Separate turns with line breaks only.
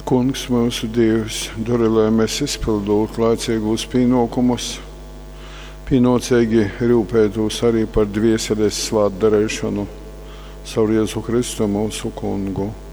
Kungs, mūsu Dievs, dod, lai mēs izpildītu laicīgos pienākumus, pienācīgi rūpētos arī par dvieseles svētdarīšanu caur Jēzu Kristu mūsu Kungu.